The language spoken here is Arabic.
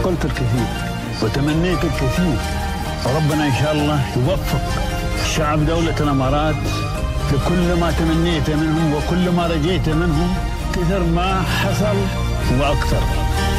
قلت الكثير وتمنيت الكثير، وربنا إن شاء الله يوفق شعب دولة الإمارات لكل ما تمنيت منهم وكل ما رجيت منهم، كثر ما حصل وأكثر.